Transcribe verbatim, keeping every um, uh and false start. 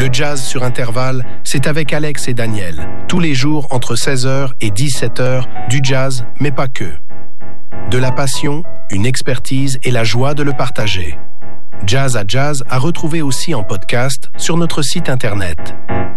Le jazz sur intervalle, c'est avec Alex et Daniel. Tous les jours entre seize heures et dix-sept heures, du jazz, mais pas que. De la passion, une expertise et la joie de le partager. Jazz à Jazz à retrouver aussi en podcast sur notre site internet.